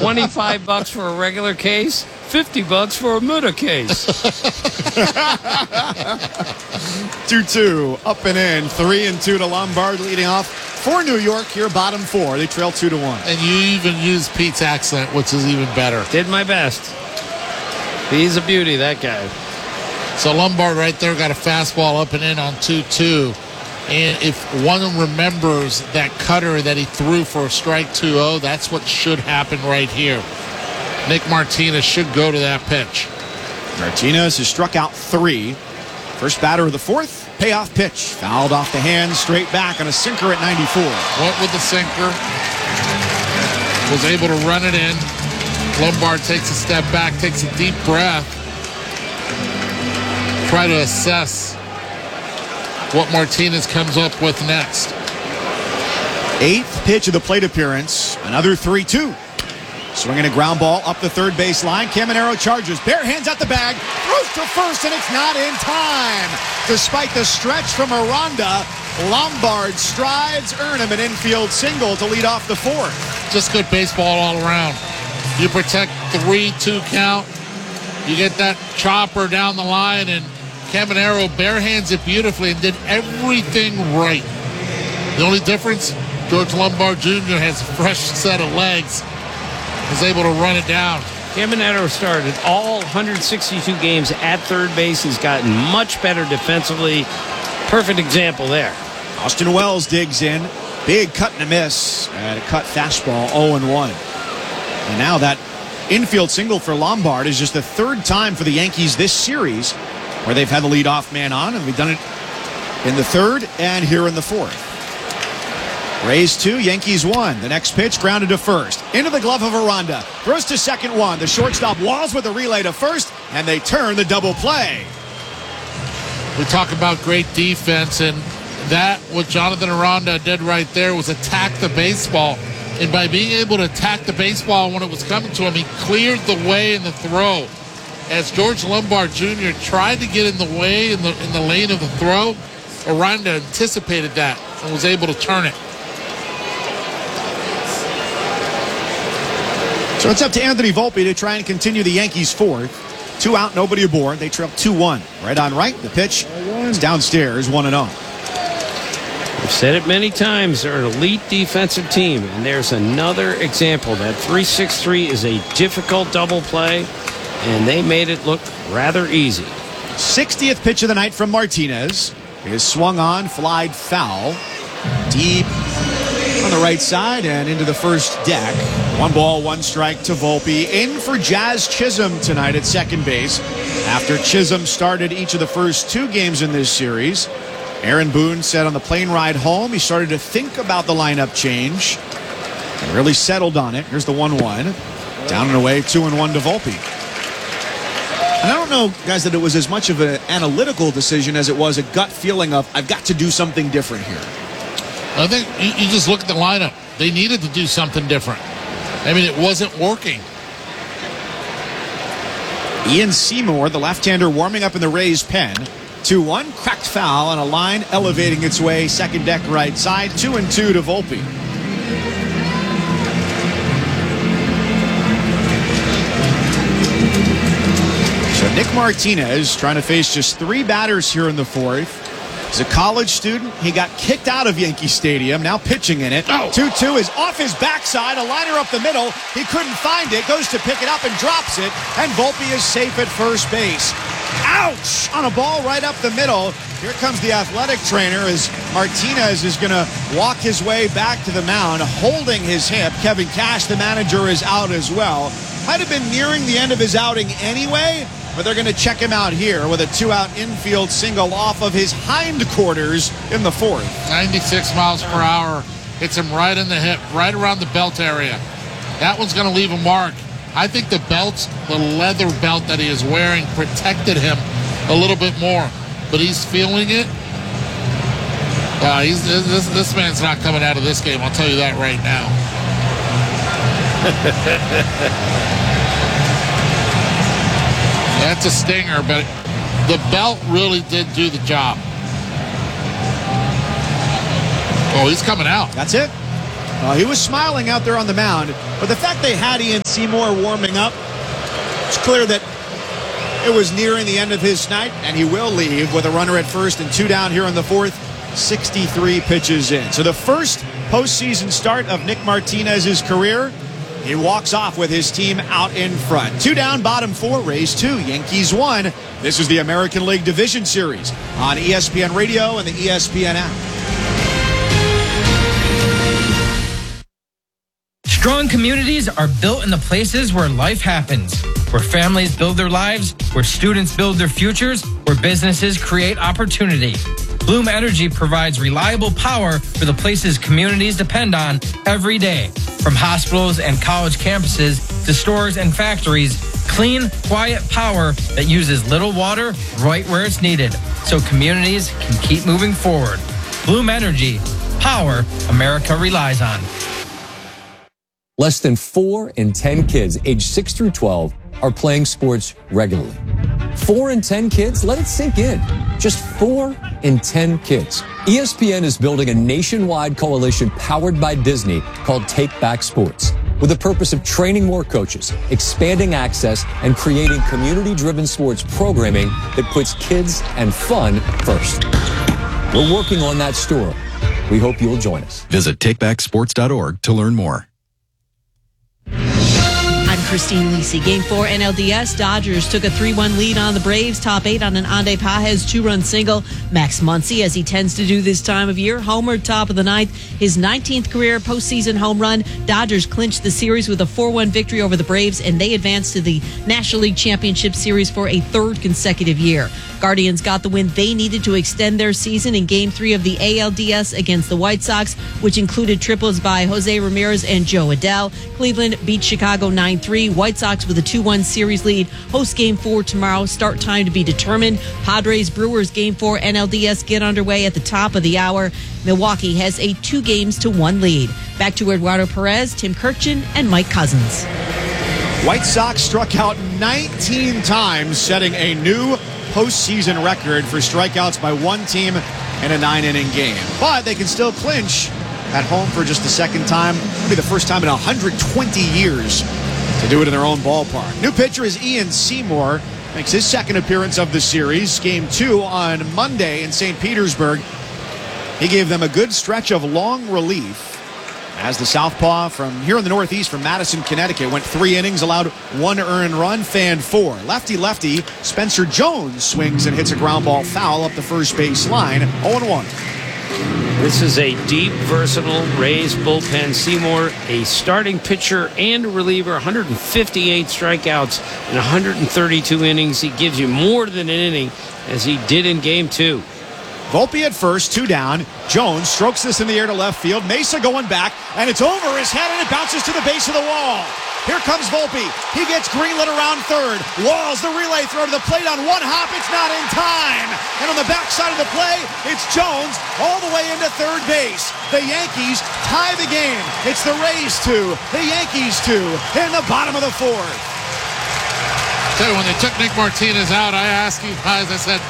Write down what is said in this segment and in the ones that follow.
$25 for a regular case, $50 for a Muda case. 2-2, up and in, 3-2 to Lombard leading off for New York here, bottom four. They trail 2-1. And you even used Pete's accent, which is even better. Did my best. He's a beauty, that guy. So Lombard right there got a fastball up and in on 2-2. And if one remembers that cutter that he threw for a strike 2-0, that's what should happen right here. Nick Martinez should go to that pitch. Martinez has struck out 3. First batter of the fourth, payoff pitch. Fouled off the hand, straight back on a sinker at 94. Went with the sinker. Was able to run it in. Lombard takes a step back, takes a deep breath. Try to assess what Martinez comes up with next. 8th pitch of the plate appearance. Another 3-2. Swinging a ground ball up the third base line. Caminero charges. Bare hands at the bag. Throws to first, and it's not in time. Despite the stretch from Aranda, Lombard strides, earn him an infield single to lead off the fourth. Just good baseball all around. You protect 3-2 count. You get that chopper down the line, and Caminero bare hands it beautifully and did everything right. The only difference, George Lombard Jr. has a fresh set of legs. Was able to run it down. Caminero started all 162 games at third base. He's gotten much better defensively. Perfect example there. Austin Wells digs in. Big cut and a miss. And a cut fastball, 0-1. And now that infield single for Lombard is just the third time for the Yankees this series where they've had the leadoff man on, and we've done it in the third and here in the fourth. Rays 2, Yankees 1. The next pitch grounded to first. Into the glove of Aranda. Throws to second 1. The shortstop walls with a relay to first, and they turn the double play. We talk about great defense, and that what Jonathan Aranda did right there was attack the baseball. And by being able to attack the baseball when it was coming to him, he cleared the way in the throw. As George Lombard Jr. tried to get in the way in the lane of the throw, Aranda anticipated that and was able to turn it. So it's up to Anthony Volpe to try and continue the Yankees' fourth. 2 out, nobody aboard. They trail 2-1. Right on right. The pitch is downstairs, 1-0. I've said it many times. They're an elite defensive team, and there's another example. That 3-6-3 is a difficult double play, and they made it look rather easy. 60th pitch of the night from Martinez is swung on, flied foul. Deep on the right side and into the first deck. 1 ball, 1 strike to Volpe. In for Jazz Chisholm tonight at second base. After Chisholm started each of the first 2 games in this series, Aaron Boone said on the plane ride home he started to think about the lineup change and really settled on it. Here's the 1-1. Down and away, 2-1 to Volpe. And I don't know, guys, that it was as much of an analytical decision as it was a gut feeling of, I've got to do something different here. I think you just look at the lineup. They needed to do something different. I mean, it wasn't working. Ian Seymour, the left-hander, warming up in the Rays' pen. 2-1, cracked foul on a line elevating its way second deck right side. 2-2 to Volpe. So Nick Martinez trying to face just 3 batters here in the fourth. He's a college student. He got kicked out of Yankee Stadium, now pitching in it. 2-2 is off his backside, a liner up the middle. He couldn't find it, goes to pick it up and drops it, and Volpe is safe at first base. Ouch! On a ball right up the middle. Here comes the athletic trainer as Martinez is going to walk his way back to the mound, holding his hip. Kevin Cash, the manager, is out as well. Might have been nearing the end of his outing anyway, but they're going to check him out here with a 2-out infield single off of his hindquarters in the fourth. 96 miles per hour. Hits him right in the hip, right around the belt area. That one's going to leave a mark. I think the leather belt that he is wearing protected him a little bit more. But he's feeling it. This man's not coming out of this game, I'll tell you that right now. That's a stinger, but the belt really did do the job. Oh, he's coming out. That's it. He was smiling out there on the mound, but the fact they had Ian Seymour warming up, it's clear that it was nearing the end of his night, and he will leave with a runner at first and 2 down here in the fourth, 63 pitches in. So the first postseason start of Nick Martinez's career, he walks off with his team out in front. 2 down, bottom 4, Rays 2, Yankees 1. This is the American League Division Series on ESPN Radio and the ESPN app. Strong communities are built in the places where life happens, where families build their lives, where students build their futures, where businesses create opportunity. Bloom Energy provides reliable power for the places communities depend on every day. From hospitals and college campuses to stores and factories, clean, quiet power that uses little water right where it's needed, so communities can keep moving forward. Bloom Energy, power America relies on. Less than 4 in 10 kids aged 6 through 12 are playing sports regularly. 4 in 10 kids? Let it sink in. Just 4 in 10 kids. ESPN is building a nationwide coalition powered by Disney called Take Back Sports, with the purpose of training more coaches, expanding access, and creating community-driven sports programming that puts kids and fun first. We're working on that story. We hope you'll join us. Visit takebacksports.org to learn more. I'm Christine Lisi. Game 4 NLDS. Dodgers took a 3-1 lead on the Braves. Top 8 on an Ande Pages 2-run single. Max Muncy, as he tends to do this time of year, homered top of the ninth. His 19th career postseason home run. Dodgers clinched the series with a 4-1 victory over the Braves, and they advanced to the National League Championship Series for a 3rd consecutive year. Guardians got the win they needed to extend their season in Game 3 of the ALDS against the White Sox, which included triples by Jose Ramirez and Joe Adell. Cleveland beat Chicago 9-3. White Sox with a 2-1 series lead. Host Game 4 tomorrow. Start time to be determined. Padres Brewers Game 4 NLDS get underway at the top of the hour. Milwaukee has a 2-1 lead. Back to Eduardo Perez, Tim Kirchin, and Mike Cousins. White Sox struck out 19 times, setting a new postseason record for strikeouts by one team in a 9-inning game. But they can still clinch at home for just the second time. It'll be the first time in 120 years to do it in their own ballpark. New pitcher is Ian Seymour. Makes his second appearance of the series. Game 2 on Monday in St. Petersburg. He gave them a good stretch of long relief as the southpaw from here in the Northeast, from Madison, Connecticut, went 3 innings, allowed 1 earned run, fanned 4. Lefty, Spencer Jones swings and hits a ground ball foul up the first base line, 0-1. This is a deep, versatile Rays bullpen. Seymour, a starting pitcher and a reliever, 158 strikeouts in 132 innings. He gives you more than an inning, as he did in Game 2. Volpe at first, 2 down. Jones strokes this in the air to left field. Mesa going back, and it's over his head, and it bounces to the base of the wall. Here comes Volpe. He gets greenlit around third. Walls the relay throw to the plate on one hop. It's not in time. And on the backside of the play, it's Jones all the way into third base. The Yankees tie the game. It's the Rays 2, the Yankees 2 in the bottom of the fourth. Tell you, when they took Nick Martinez out, I asked you guys, I said,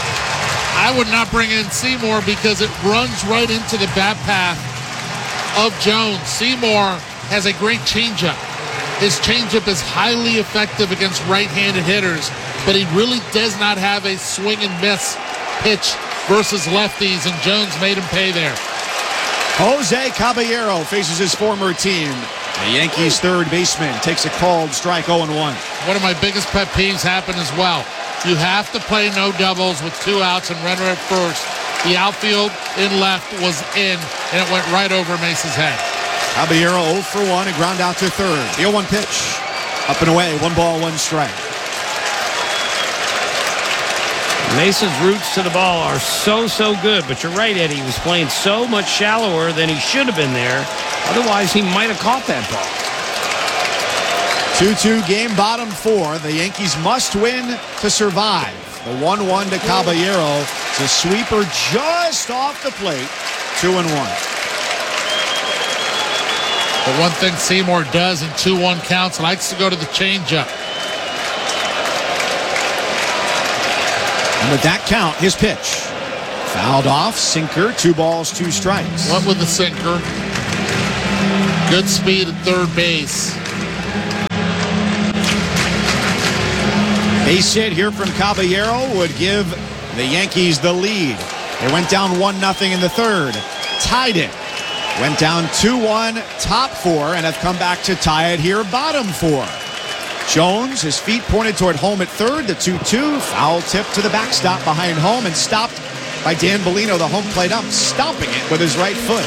I would not bring in Seymour because it runs right into the bat path of Jones. Seymour has a great changeup. His changeup is highly effective against right-handed hitters, but he really does not have a swing and miss pitch versus lefties, and Jones made him pay there. Jose Caballero faces his former team. The Yankees' third baseman takes a called strike, 0-1. One of my biggest pet peeves happened as well. You have to play no doubles with 2 outs and runner at first. The outfield in left was in, and it went right over Mesa's head. Caballero 0 for 1, a ground out to third. The 0-1 pitch. Up and away, 1 ball, 1 strike. Mesa's roots to the ball are so good, but you're right, Eddie. He was playing so much shallower than he should have been there. Otherwise, he might have caught that ball. 2-2 game, bottom 4. The Yankees must win to survive. The 1-1 to Caballero. It's a sweeper just off the plate. 2-1. But one thing Seymour does in 2-1 counts, likes to go to the changeup. And with that count, his pitch. Fouled off, sinker, 2 balls, 2 strikes. What with the sinker? Good speed at third base. Base hit here from Caballero would give the Yankees the lead. They went down 1-0 in the third. Tied it. Went down 2-1, top four, and have come back to tie it here, bottom four. Jones, his feet pointed toward home at third. The 2-2, foul tip to the backstop behind home and stopped by Dan Bellino, the home plate ump, stomping it with his right foot.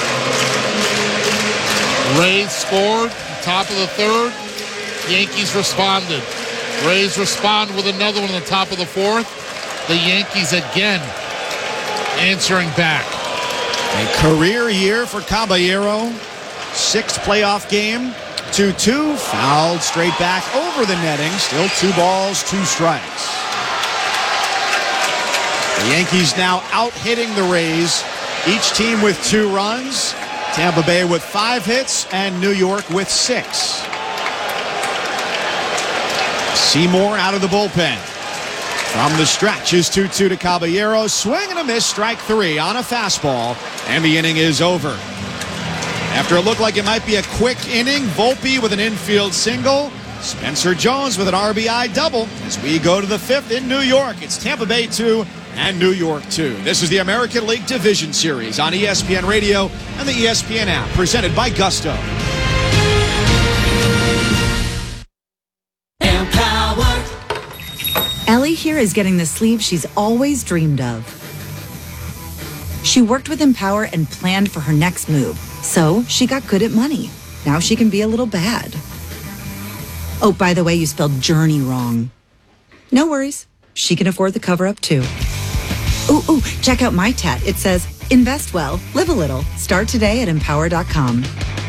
Rays scored, top of the third. Yankees responded. Rays respond with another one in the top of the fourth. The Yankees again answering back. A career year for Caballero. Sixth playoff game. 2-2, fouled straight back over the netting. Still 2 balls, 2 strikes. The Yankees now out-hitting the Rays. Each team with 2 runs. Tampa Bay with 5 hits and New York with 6. Seymour out of the bullpen. From the stretch is 2-2 to Caballero. Swing and a miss, strike 3 on a fastball. And the inning is over. After it looked like it might be a quick inning, Volpe with an infield single. Spencer Jones with an RBI double. As we go to the 5th in New York, it's Tampa Bay 2 and New York 2. This is the American League Division Series on ESPN Radio and the ESPN app, presented by Gusto. Ellie here is getting the sleeve she's always dreamed of. She worked with Empower and planned for her next move, so she got good at money. Now she can be a little bad. Oh, by the way, you spelled journey wrong. No worries. She can afford the cover-up, too. Ooh, check out my tat. It says, invest well, live a little. Start today at Empower.com.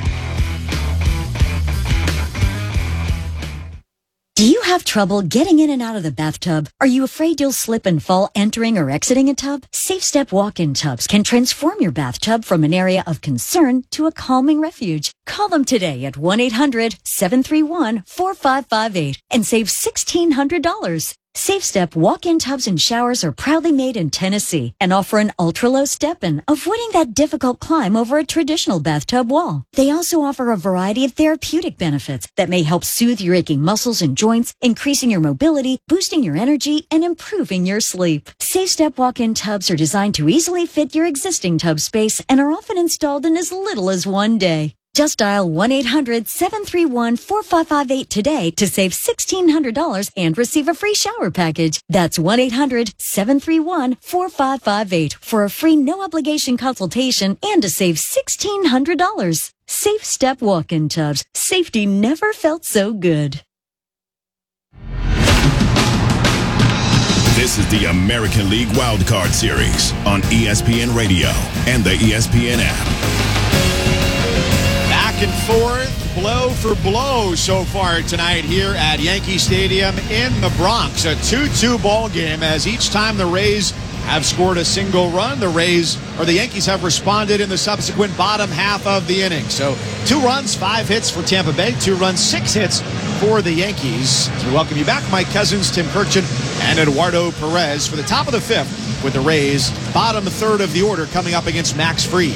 Do you have trouble getting in and out of the bathtub? Are you afraid you'll slip and fall entering or exiting a tub? Safe Step walk-in tubs can transform your bathtub from an area of concern to a calming refuge. Call them today at 1-800-731-4558 and save $1,600. Safe Step walk-in tubs and showers are proudly made in Tennessee and offer an ultra-low step-in, avoiding that difficult climb over a traditional bathtub wall. They also offer a variety of therapeutic benefits that may help soothe your aching muscles and joints, increasing your mobility, boosting your energy, and improving your sleep. Safe Step walk-in tubs are designed to easily fit your existing tub space and are often installed in as little as 1 day. Just dial 1-800-731-4558 today to save $1,600 and receive a free shower package. That's 1-800-731-4558 for a free no-obligation consultation and to save $1,600. Safe Step walk-in tubs. Safety never felt so good. This is the American League Wildcard Series on ESPN Radio and the ESPN app. Back and forth, blow for blow so far tonight here at Yankee Stadium in the Bronx. A 2-2 ball game as each time the Rays have scored a single run, the Yankees have responded in the subsequent bottom half of the inning. So 2 runs, 5 hits for Tampa Bay, 2 runs, 6 hits for the Yankees. As we welcome you back, Mike Cousins, Tim Kirchin, and Eduardo Perez for the top of the 5th with the Rays. Bottom third of the order coming up against Max Fried.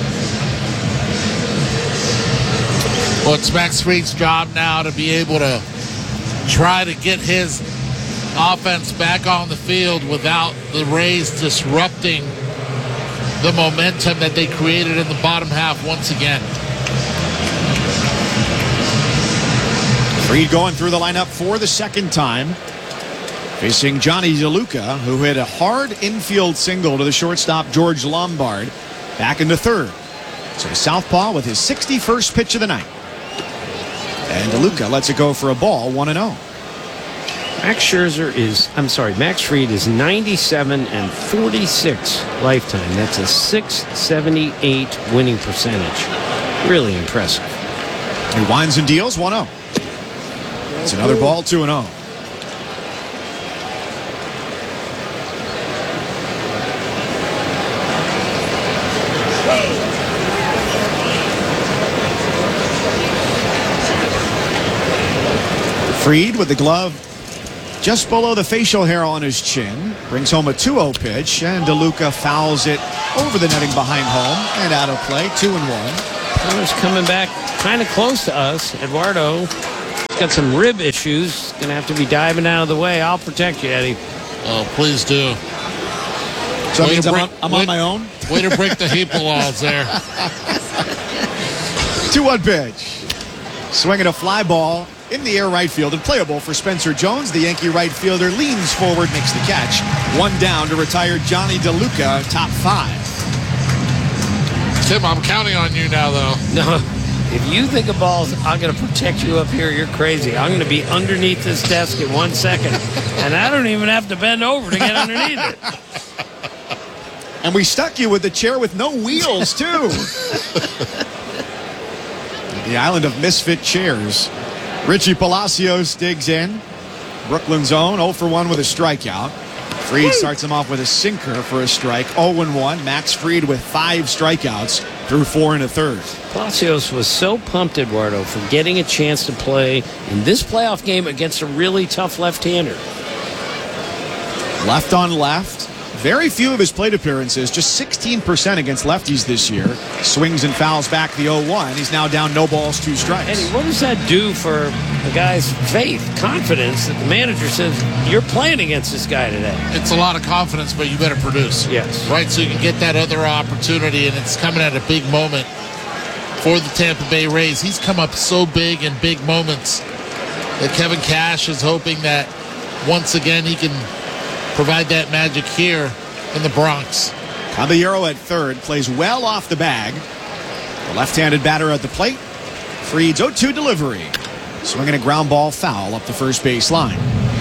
Well, it's Max Fried's job now to be able to try to get his offense back on the field without the Rays disrupting the momentum that they created in the bottom half once again. Fried going through the lineup for the second time, facing Johnny DeLuca, who hit a hard infield single to the shortstop George Lombard back into third. So southpaw with his 61st pitch of the night. And DeLuca lets it go for a ball, 1-0. Max Fried is 97-46 lifetime. That's a .678 winning percentage. Really impressive. He winds and deals, 1-0. It's another ball, 2-0. Fried with the glove just below the facial hair on his chin. Brings home a 2-0 pitch, and DeLuca fouls it over the netting behind home and out of play, 2-1. Connor's coming back kind of close to us. Eduardo got some rib issues. Going to have to be diving out of the way. I'll protect you, Eddie. Oh, please do. So that means I'm on my own? Way to break the Heap laws there. 2-1 pitch. Swinging a fly ball in the air right field and playable for Spencer Jones. The Yankee right fielder leans forward, makes the catch. One down to retire Johnny DeLuca, top 5. Tim, I'm counting on you now, though. No, if you think of balls, I'm going to protect you up here. You're crazy. I'm going to be underneath this desk in 1 second, and I don't even have to bend over to get underneath it. And we stuck you with the chair with no wheels, too. The island of misfit chairs. Richie Palacios digs in. Brooklyn's own 0 for 1 with a strikeout. Fried starts him off with a sinker for a strike. 0-1. Max Fried with 5 strikeouts through 4 1/3. Palacios was so pumped, Eduardo, for getting a chance to play in this playoff game against a really tough left-hander. Left on left. Very few of his plate appearances, just 16% against lefties this year. Swings and fouls back the 0-1. He's now down no balls, 2 strikes. Eddie, what does that do for the guy's faith, confidence that the manager says, you're playing against this guy today? It's a lot of confidence, but you better produce. Yes. Right, so you can get that other opportunity, and it's coming at a big moment for the Tampa Bay Rays. He's come up so big in big moments that Kevin Cash is hoping that once again he can provide that magic here in the Bronx. Caballero at third plays well off the bag. The left-handed batter at the plate. Fried's 0-2 delivery. Swinging a ground ball foul up the first base line.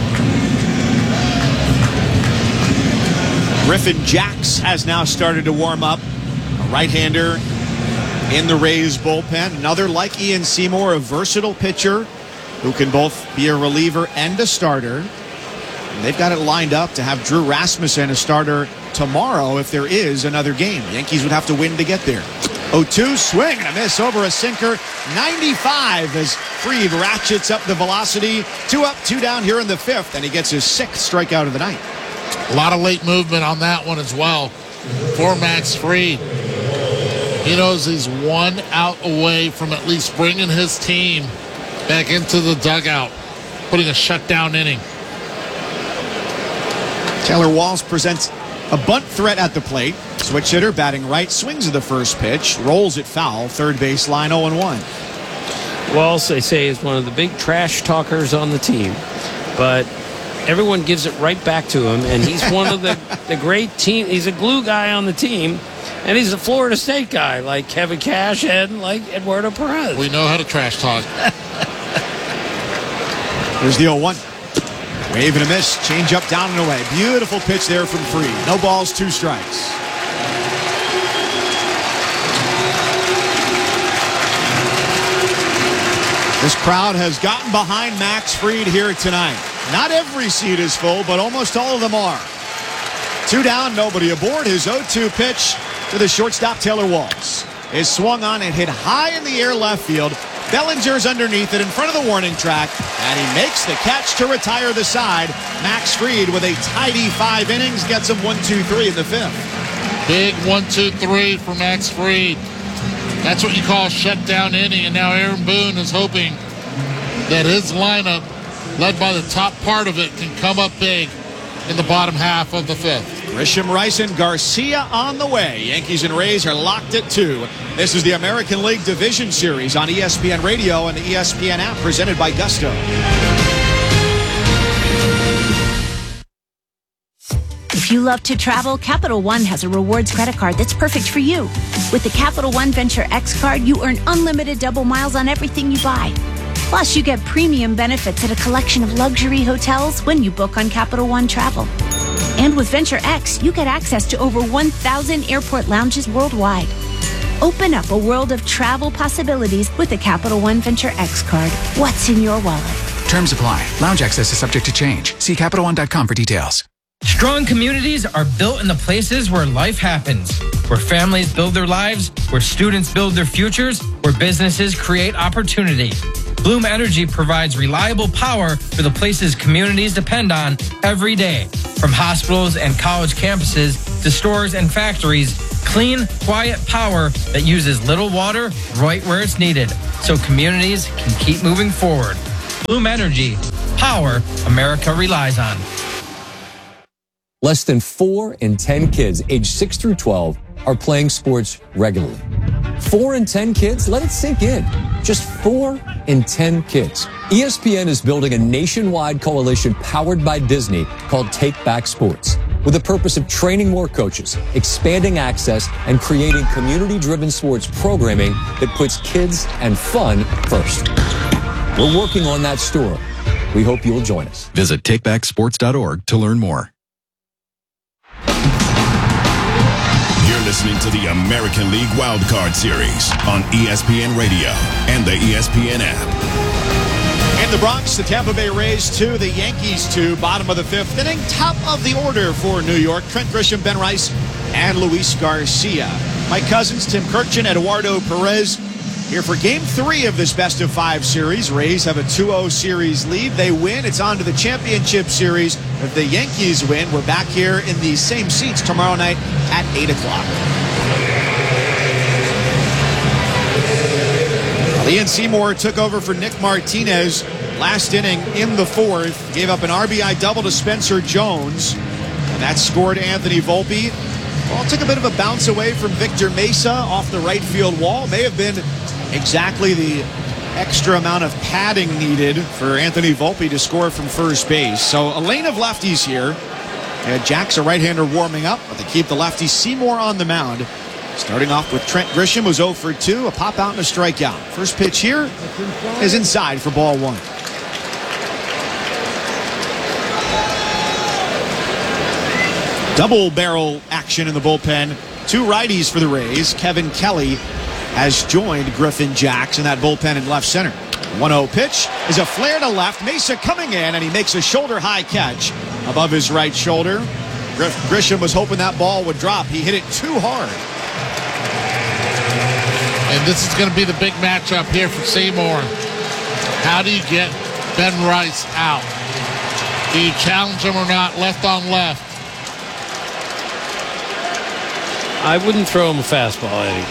Griffin Jacks has now started to warm up. A right-hander in the Rays bullpen. Another like Ian Seymour, a versatile pitcher who can both be a reliever and a starter. They've got it lined up to have Drew Rasmussen a starter tomorrow if there is another game. Yankees would have to win to get there. 0-2, swing and a miss over a sinker. 95 as Fried ratchets up the velocity. 2 up, 2 down here in the 5th, and he gets his 6th strikeout of the night. A lot of late movement on that one as well for Max Fried. He knows he's 1 out away from at least bringing his team back into the dugout, putting a shutdown inning. Taylor Walls presents a bunt threat at the plate. Switch hitter batting right, swings at the first pitch, rolls it foul, third base line 0-1. Walls, they say, is one of the big trash talkers on the team, but everyone gives it right back to him, and he's one of the great team. He's a glue guy on the team, and he's a Florida State guy like Kevin Cash and like Eduardo Perez. We know how to trash talk. Here's the 0-1. Wave and a miss. Change up, down and away. Beautiful pitch there from Fried. No balls, 2 strikes. This crowd has gotten behind Max Fried here tonight. Not every seat is full, but almost all of them are. 2 down, nobody aboard. His 0-2 pitch to the shortstop, Taylor Walls, is swung on and hit high in the air left field. Bellinger's underneath it in front of the warning track, and he makes the catch to retire the side. Max Fried with a tidy 5 innings gets him 1-2-3 in the 5th. Big 1-2-3 for Max Fried. That's what you call a shutdown inning, and now Aaron Boone is hoping that his lineup, led by the top part of it, can come up big in the bottom half of the 5th. Grisham, Rice, and Garcia on the way. Yankees and Rays are locked at 2. This is the American League Division Series on ESPN Radio and the ESPN app, presented by Gusto. If you love to travel, Capital One has a rewards credit card that's perfect for you. With the Capital One Venture X card, you earn unlimited double miles on everything you buy. Plus, you get premium benefits at a collection of luxury hotels when you book on Capital One Travel. And with Venture X, you get access to over 1,000 airport lounges worldwide. Open up a world of travel possibilities with the Capital One Venture X card. What's in your wallet? Terms apply. Lounge access is subject to change. See CapitalOne.com for details. Strong communities are built in the places where life happens, where families build their lives, where students build their futures, where businesses create opportunity. Bloom Energy provides reliable power for the places communities depend on every day, from hospitals and college campuses to stores and factories clean, quiet power that uses little water right where it's needed so communities can keep moving forward. Bloom Energy, power America relies on. Less than 4 in 10 kids aged 6 through 12 are playing sports regularly. 4 in 10 kids? Let it sink in. Just 4 in 10 kids. ESPN is building a nationwide coalition powered by Disney called Take Back Sports, with the purpose of training more coaches, expanding access, and creating community-driven sports programming that puts kids and fun first. We're working on that story. We hope you'll join us. Visit takebacksports.org to learn more. You're listening to the American League Wildcard Series on ESPN Radio and the ESPN app. In the Bronx, the Tampa Bay Rays 2, the Yankees 2, bottom of the 5th inning, top of the order for New York. Trent Grisham, Ben Rice, and Luis Garcia. Mike Cousins, Tim Kirchin, Eduardo Perez here for Game 3 of this best-of-5 series. Rays have a 2-0 series lead. They win. It's on to the championship series. If the Yankees win, we're back here in the same seats tomorrow night at 8 o'clock. Ian Seymour took over for Nick Martinez last inning in the 4th. Gave up an RBI double to Spencer Jones. And that scored Anthony Volpe. Well, took a bit of a bounce away from Victor Mesa off the right field wall. May have been exactly the extra amount of padding needed for Anthony Volpe to score from first base. So a lane of lefties here. Jack's a right-hander warming up, but they keep the lefty Seymour on the mound. Starting off with Trent Grisham, who's 0 for 2, a pop out and a strikeout. First pitch here is inside for ball 1. Double barrel action in the bullpen. 2 righties for the Rays. Kevin Kelly has joined Griffin Jacks in that bullpen in left center. 1-0 pitch is a flare to left. Mesa coming in, and he makes a shoulder-high catch above his right shoulder. Grisham was hoping that ball would drop. He hit it too hard. And this is going to be the big matchup here for Seymour. How do you get Ben Rice out? Do you challenge him or not, left on left? I wouldn't throw him a fastball, Eddie.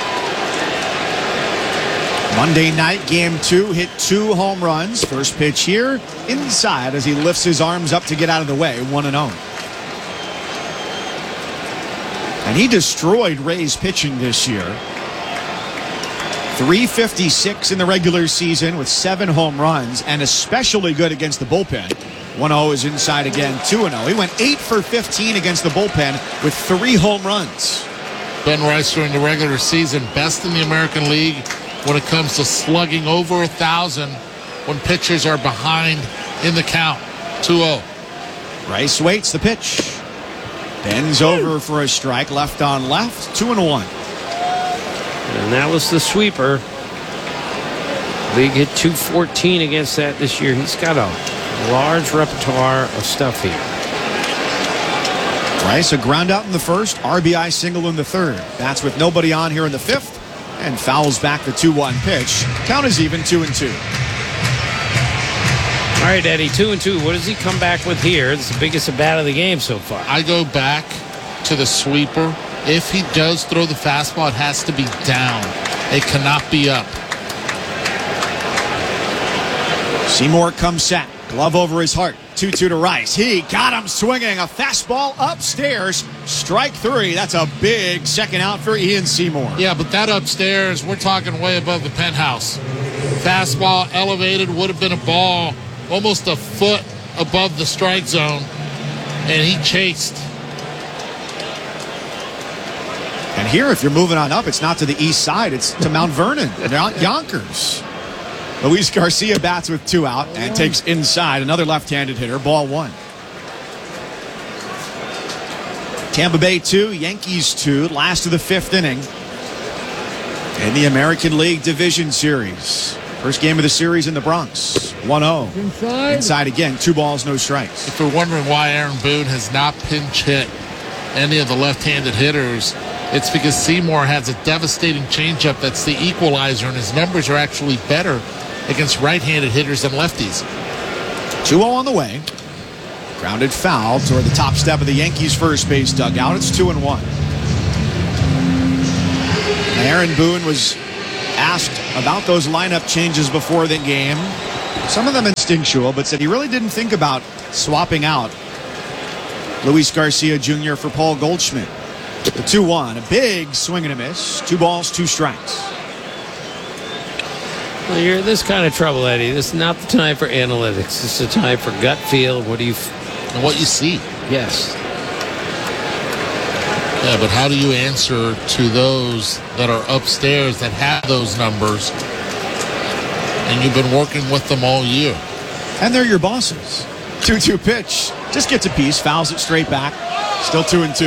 Monday night, game 2, hit 2 home runs. First pitch here, inside as he lifts his arms up to get out of the way, 1-0. And he destroyed Rays pitching this year. .356 in the regular season with 7 home runs, and especially good against the bullpen. 1-0 is inside again, 2-0. He went 8 for 15 against the bullpen with 3 home runs. Ben Rice during the regular season, best in the American League when it comes to slugging over 1,000 when pitchers are behind in the count. 2-0. Rice waits the pitch. Bends over for a strike, left on left, 2-1. And that was the sweeper. League hit .214 against that this year. He's got a large repertoire of stuff here. Rice, a ground out in the first, RBI single in the third. Bats with nobody on here in the 5th, and fouls back the 2-1 pitch. Count is even, 2-2. All right, Eddie, 2-2. What does he come back with here? It's the biggest at bat of the game so far. I go back to the sweeper. If he does throw the fastball, it has to be down. It cannot be up. Seymour comes set. Glove over his heart. 2-2 to Rice. He got him swinging. A fastball upstairs. Strike 3. That's a big second out for Ian Seymour. Yeah, but that upstairs, we're talking way above the penthouse. Fastball elevated, would have been a ball almost a foot above the strike zone. And he chased. And here, if you're moving on up, it's not to the east side. It's to Mount Vernon, not Yonkers. Luis Garcia bats with 2 out and takes inside. Another left-handed hitter, ball 1. Tampa Bay 2, Yankees 2, last of the 5th inning in the American League Division Series. First game of the series in the Bronx, 1-0. Inside again, 2 balls, no strikes. If you're wondering why Aaron Boone has not pinch hit any of the left-handed hitters, it's because Seymour has a devastating changeup that's the equalizer, and his numbers are actually better against right-handed hitters than lefties. 2-0 on the way. Grounded foul toward the top step of the Yankees' first base dugout. It's 2-1. Aaron Boone was asked about those lineup changes before the game. Some of them instinctual, but said he really didn't think about swapping out Luis Garcia Jr. for Paul Goldschmidt. The 2-1, a big swing and a miss. 2 balls, 2 strikes. Well, you're in this kind of trouble, Eddie. This is not the time for analytics. This is the time for gut feel. What you see. Yes. Yeah, but how do you answer to those that are upstairs that have those numbers and you've been working with them all year? And they're your bosses. 2-2 pitch. Just gets a piece, fouls it straight back. Still 2-2.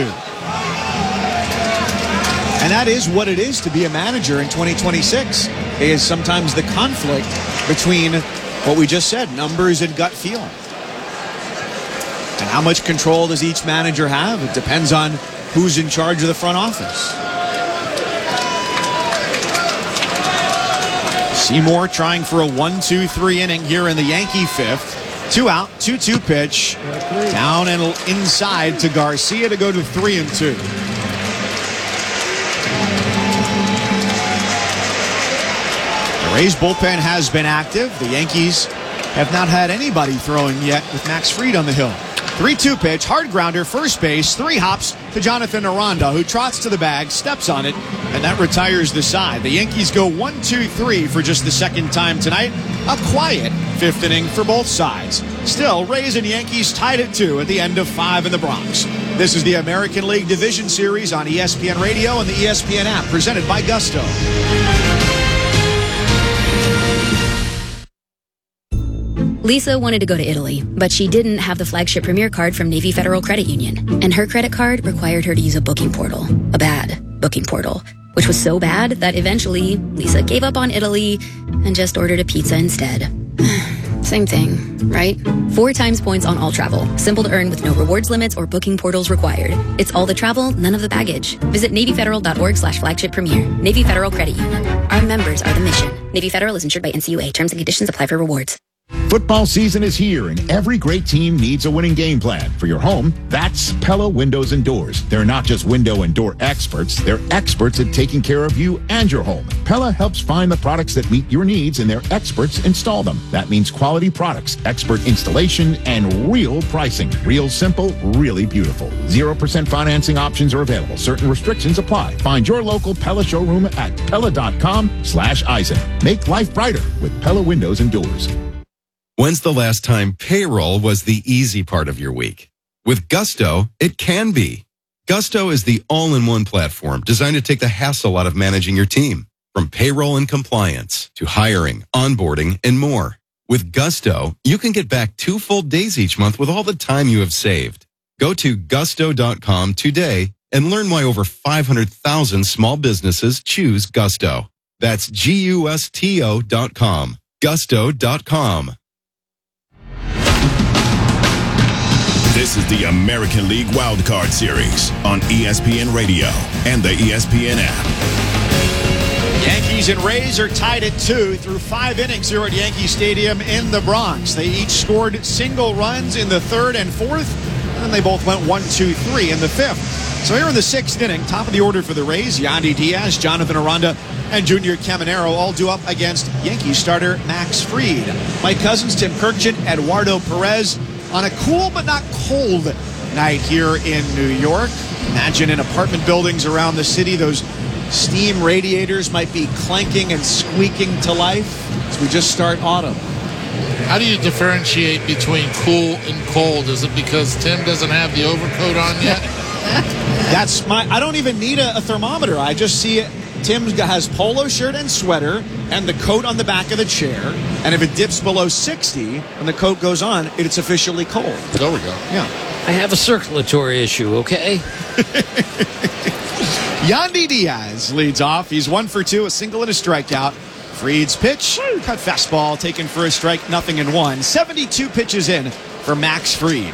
And that is what it is to be a manager in 2026, is sometimes the conflict between what we just said, numbers and gut feel. And how much control does each manager have? It depends on who's in charge of the front office. Seymour trying for a 1-2-3 inning here in the Yankee fifth. 2 out, 2-2 pitch. Down and inside to Garcia to go to 3-2. The Rays bullpen has been active. The Yankees have not had anybody throwing yet with Max Fried on the hill. 3-2 pitch, hard grounder, first base, 3 hops to Jonathan Aranda, who trots to the bag, steps on it, and that retires the side. The Yankees go 1-2-3 for just the second time tonight. A quiet 5th inning for both sides. Still, Rays and Yankees tied at 2 at the end of 5 in the Bronx. This is the American League Division Series on ESPN Radio and the ESPN app, presented by Gusto. Lisa wanted to go to Italy, but she didn't have the flagship Premier card from Navy Federal Credit Union. And her credit card required her to use a booking portal. A bad booking portal. Which was so bad that eventually Lisa gave up on Italy and just ordered a pizza instead. Same thing, right? 4 times points on all travel. Simple to earn with no rewards limits or booking portals required. It's all the travel, none of the baggage. Visit NavyFederal.org/flagship premier. Navy Federal Credit Union. Our members are the mission. Navy Federal is insured by NCUA. Terms and conditions apply for rewards. Football season is here, and every great team needs a winning game plan. For your home, that's Pella Windows and Doors. They're not just window and door experts, they're experts at taking care of you and your home. Pella helps find the products that meet your needs, and their experts install them. That means quality products, expert installation, and real pricing. Real simple, really beautiful. 0% financing options are available. Certain restrictions apply. Find your local Pella showroom at Pella.com/Eisen. Make life brighter with Pella Windows and Doors. When's the last time payroll was the easy part of your week? With Gusto, it can be. Gusto is the all-in-one platform designed to take the hassle out of managing your team. From payroll and compliance to hiring, onboarding, and more. With Gusto, you can get back 2 full days each month with all the time you have saved. Go to gusto.com today and learn why over 500,000 small businesses choose Gusto. That's GUSTO.com. Gusto.com. This is the American League Wildcard Series on ESPN Radio and the ESPN app. Yankees and Rays are tied at 2 through 5 innings here at Yankee Stadium in the Bronx. They each scored single runs in the 3rd and 4th, and then they both went 1-2-3 in the 5th. So here in the 6th inning, top of the order for the Rays, Yandy Diaz, Jonathan Aranda, and Junior Caminero all due up against Yankees starter Max Fried. Mike Cousins, Tim Kirkjian, Eduardo Perez on a cool but not cold night here in New York. Imagine in apartment buildings around the city, those steam radiators might be clanking and squeaking to life as we just start autumn. How do you differentiate between cool and cold? Is it because Tim doesn't have the overcoat on yet? I don't even need a thermometer. I just see it. Tim has polo shirt and sweater and the coat on the back of the chair. And if it dips below 60 and the coat goes on, it's officially cold. There we go. Yeah. I have a circulatory issue, okay? Yandy Diaz leads off. He's 1 for 2, a single and a strikeout. Fried's pitch, cut fastball, taken for a strike, 0-1. 72 pitches in for Max Fried.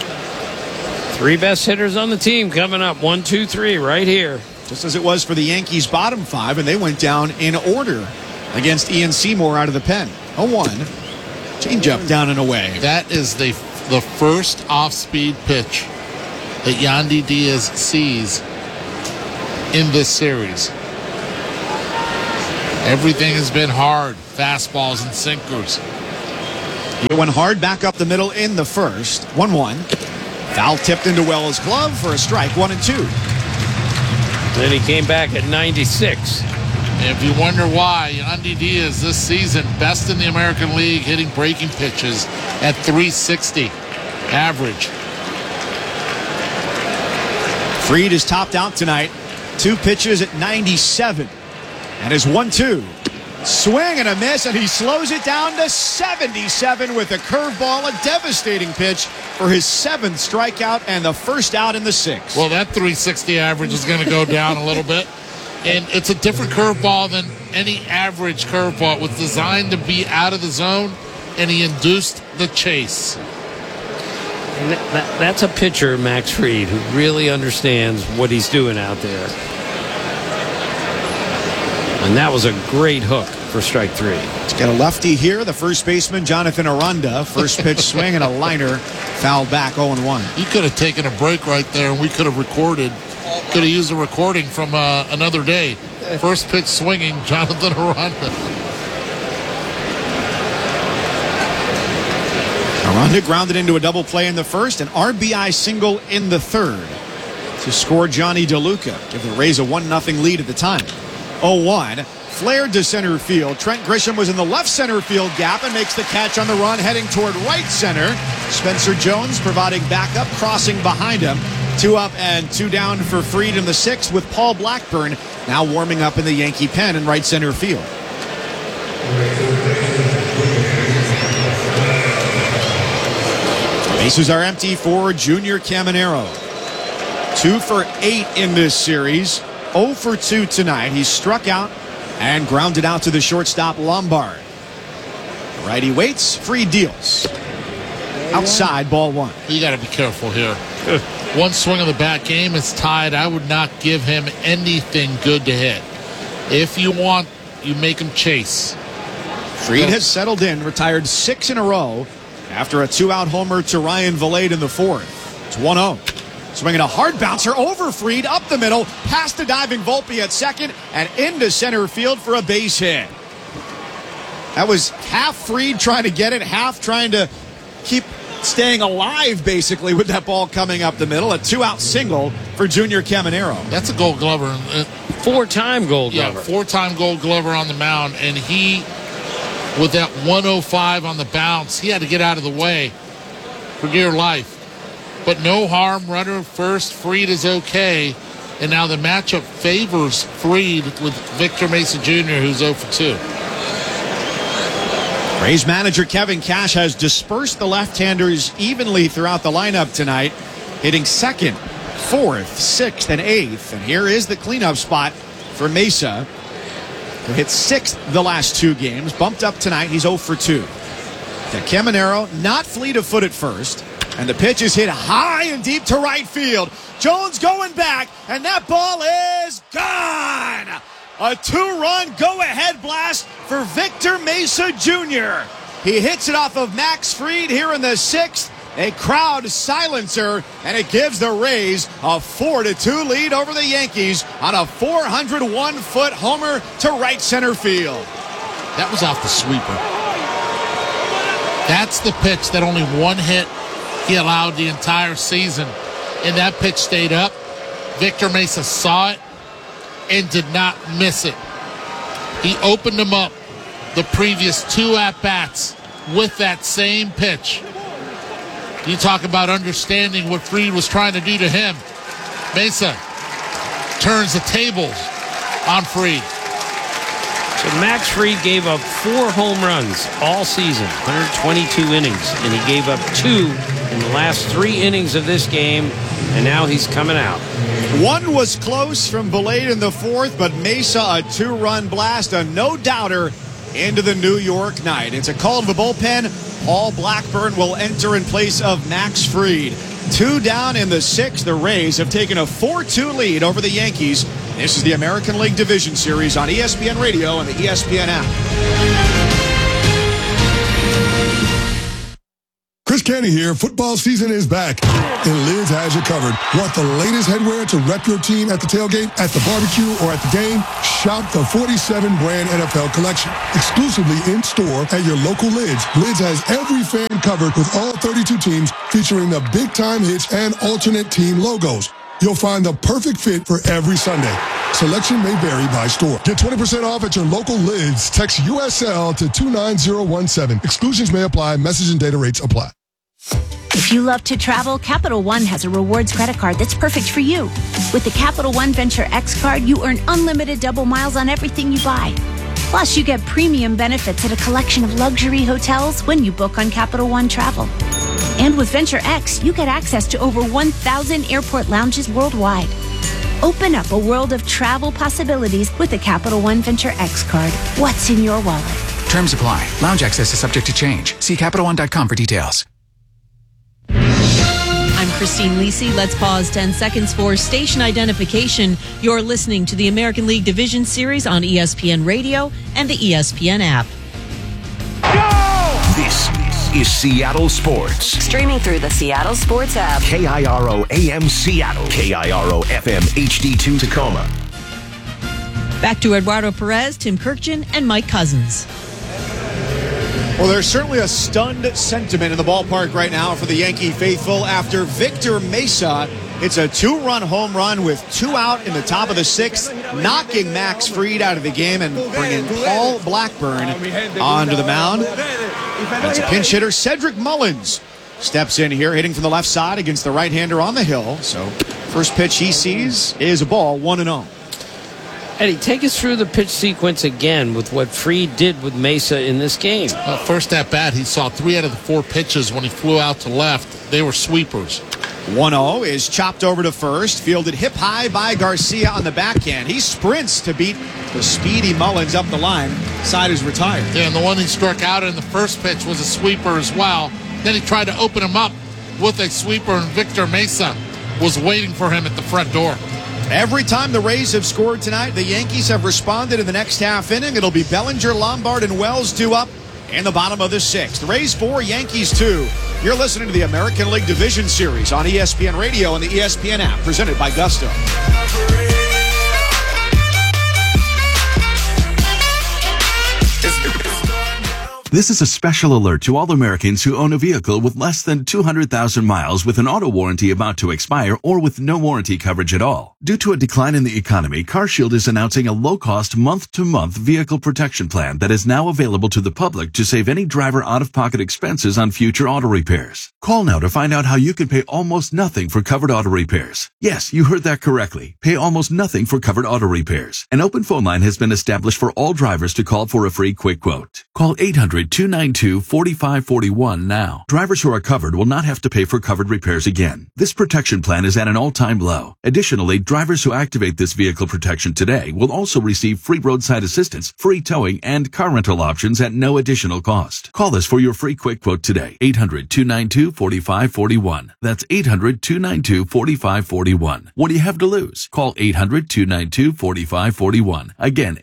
3 best hitters on the team coming up. 1, 2, 3 right here. Just as it was for the Yankees' bottom 5, and they went down in order against Ian Seymour out of the pen. 0-1. Changeup down and away. That is the the first off-speed pitch that Yandy Diaz sees in this series. Everything has been hard, fastballs and sinkers. He went hard back up the middle in the first. 1-1. Foul tipped into Wells' glove for a strike, 1-2. Then he came back at 96. And if you wonder why, Yandy Diaz this season, best in the American League, hitting breaking pitches at 360 average. Fried is topped out tonight. 2 pitches at 97. And his 1-2. Swing and a miss, and he slows it down to 77 with a curveball, a devastating pitch for his 7th strikeout and the first out in the 6th. Well, that 360 average is going to go down a little bit. And it's a different curveball than any average curveball. It was designed to be out of the zone, and he induced the chase. And that's a pitcher, Max Fried, who really understands what he's doing out there. And that was a great hook for strike 3. Let's get a lefty here. The first baseman, Jonathan Aranda. First pitch swing and a liner. Fouled back 0-1. You could have taken a break right there, and we could have recorded. Could have used a recording from another day. First pitch swinging, Jonathan Aranda. Aranda grounded into a double play in the first, an RBI single in the third to score Johnny DeLuca. Give the Rays a 1-0 lead at the time. 0-1. Flared to center field. Trent Grisham was in the left center field gap and makes the catch on the run, heading toward right center. Spencer Jones providing backup, crossing behind him. 2 up and 2 down for Fried in the 6th, with Paul Blackburn now warming up in the Yankee pen in right center field. Bases are empty for Junior Caminero. 2 for 8 in this series. 0 for 2 tonight. He's struck out and grounded out to the shortstop Lombard. Righty waits. Fried deals. Outside, ball 1. You got to be careful here. One swing of the bat, game is tied. I would not give him anything good to hit. If you want, you make him chase. Fried has settled in, retired 6 in a row after a 2-out homer to Ryan Vilade in the 4th. It's 1-0. Swinging a hard bouncer over Fried, up the middle, past the diving Volpe at second, and into center field for a base hit. That was half Fried trying to get it, half trying to keep staying alive, basically, with that ball coming up the middle. A 2-out single for Junior Caminero. That's a Gold Glover. 4-time Gold Glover. Yeah, 4-time Gold Glover on the mound, and he, with that 105 on the bounce, he had to get out of the way for dear life. But no harm, runner first, Fried is okay. And now the matchup favors Fried with Victor Mesa Jr., who's 0 for 2. Rays manager Kevin Cash has dispersed the left-handers evenly throughout the lineup tonight, hitting 2nd, 4th, 6th, and 8th. And here is the cleanup spot for Mesa, who hit 6th the last 2 games. Bumped up tonight, he's 0 for 2. To Caminero, not fleet of foot at first. And the pitch is hit high and deep to right field. Jones going back, and that ball is gone. A 2-run go-ahead blast for Victor Mesa Jr. He hits it off of Max Fried here in the 6th. A crowd silencer, and it gives the Rays a 4-2 lead over the Yankees on a 401-foot homer to right center field. That was off the sweeper. That's the pitch that only one hit he allowed the entire season, and that pitch stayed up. Victor Mesa saw it and did not miss it. He opened him up the previous 2 at-bats with that same pitch. You talk about understanding what Fried was trying to do to him. Mesa turns the tables on Fried. So Max Fried gave up 4 home runs all season, 122 innings, and he gave up 2 in the last 3 innings of this game, and now he's coming out. 1 was close from Vilade in the 4th, but Mesa a 2-run blast, a no-doubter into the New York night. It's a call to the bullpen. Paul Blackburn will enter in place of Max Fried. 2 down in the 6th. The Rays have taken a 4-2 lead over the Yankees. This is the American League Division Series on ESPN Radio and the ESPN app. Chris Kenny here. Football season is back, and Lids has you covered. Want the latest headwear to rep your team at the tailgate, at the barbecue, or at the game? Shop the 47 brand NFL collection. Exclusively in store at your local Lids. Lids has every fan covered with all 32 teams featuring the big time hits and alternate team logos. You'll find the perfect fit for every Sunday. Selection may vary by store. Get 20% off at your local Lids. Text USL to 29017. Exclusions may apply. Message and data rates apply. If you love to travel, Capital One has a rewards credit card that's perfect for you. With the Capital One Venture X card, you earn unlimited double miles on everything you buy. Plus, you get premium benefits at a collection of luxury hotels when you book on Capital One Travel. And with Venture X, you get access to over 1,000 airport lounges worldwide. Open up a world of travel possibilities with the Capital One Venture X card. What's in your wallet? Terms apply. Lounge access is subject to change. See CapitalOne.com for details. I'm Christine Lisi. Let's pause 10 seconds for station identification. You're listening to the American League Division Series on ESPN Radio and the ESPN app. This is Seattle Sports. Streaming through the Seattle Sports app. KIRO AM Seattle. KIRO FM HD2 Tacoma. Back to Eduardo Perez, Tim Kirkjian, and Mike Cousins. Well, there's certainly a stunned sentiment in the ballpark right now for the Yankee faithful after Victor Mesa. It's a 2-run home run with 2 out in the top of the 6th, knocking Max Fried out of the game and bringing Paul Blackburn onto the mound. That's a pinch hitter. Cedric Mullins steps in here, hitting from the left side against the right-hander on the hill. So first pitch he sees is a ball, 1-0. Eddie, take us through the pitch sequence again with what Fried did with Mesa in this game. First at bat, he saw 3 out of the 4 pitches when he flew out to left. They were sweepers. 1-0 is chopped over to first, fielded hip high by Garcia on the backhand. He sprints to beat the speedy Mullins up the line. Side is retired. Yeah, and the one he struck out in the first pitch was a sweeper as well. Then he tried to open him up with a sweeper, and Victor Mesa was waiting for him at the front door. Every time the Rays have scored tonight, the Yankees have responded in the next half inning. It'll be Bellinger, Lombard, and Wells due up in the bottom of the 6th. Rays 4, Yankees 2. You're listening to the American League Division Series on ESPN Radio and the ESPN app, presented by Gusto. This is a special alert to all Americans who own a vehicle with less than 200,000 miles with an auto warranty about to expire or with no warranty coverage at all. Due to a decline in the economy, CarShield is announcing a low-cost month-to-month vehicle protection plan that is now available to the public to save any driver out-of-pocket expenses on future auto repairs. Call now to find out how you can pay almost nothing for covered auto repairs. Yes, you heard that correctly. Pay almost nothing for covered auto repairs. An open phone line has been established for all drivers to call for a free quick quote. Call 800-292-4541 now. Drivers who are covered will not have to pay for covered repairs again. This protection plan is at an all-time low. Additionally, drivers who activate this vehicle protection today will also receive free roadside assistance, free towing, and car rental options at no additional cost. Call us for your free quick quote today. 800-292-4541. That's 800-292-4541. What do you have to lose? Call 800-292-4541. Again,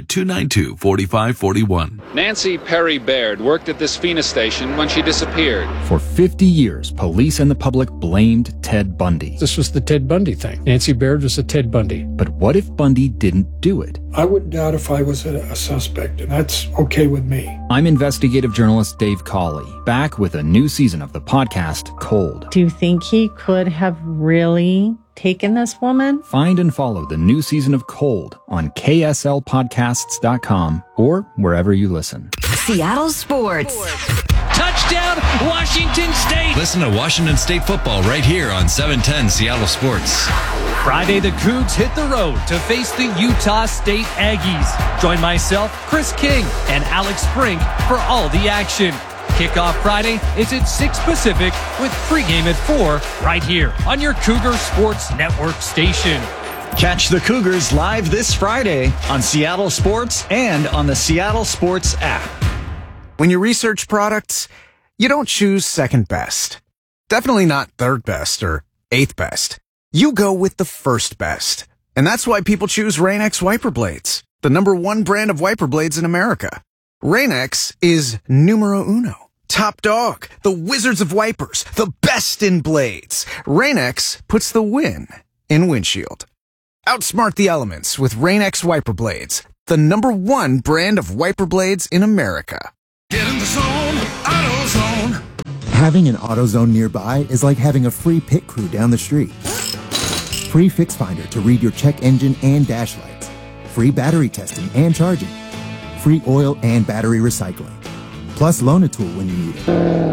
800-292-4541. Nancy Perry Baird worked at this Phoenix station when she disappeared. For 50 years, police and the public blamed Ted Bundy. This was the Ted Bundy thing. Nancy Baird was a Ted Bundy. But what if Bundy didn't do it? I wouldn't doubt if I was a suspect, and that's okay with me. I'm investigative journalist Dave Cawley, back with a new season of the podcast, Cold. Do you think he could have really taken this woman? Find and follow the new season of Cold on KSLPodcasts.com or wherever you listen. Seattle Sports. Touchdown, Washington State. Listen to Washington State football right here on 710 Seattle Sports. Friday, the Cougs hit the road to face the Utah State Aggies. Join myself, Chris King, and Alex Spring for all the action. Kickoff Friday is at 6 Pacific with pregame at 4 right here on your Cougar Sports Network station. Catch the Cougars live this Friday on Seattle Sports and on the Seattle Sports app. When you research products, you don't choose second best. Definitely not third best or eighth best. You go with the first best. And that's why people choose Rain-X wiper blades, the #1 brand of wiper blades in America. Rain-X is numero uno. top dog, the wizards of wipers, the best in blades. Rain-X puts the win in windshield. Outsmart the elements with Rain-X wiper blades, the #1 brand of wiper blades in America. Get in the zone, AutoZone. Having an AutoZone nearby is like having a free pit crew down the street. Free Fix Finder to read your check engine and dash lights. Free battery testing and charging. Free oil and battery recycling. Plus Loan-A-Tool when you need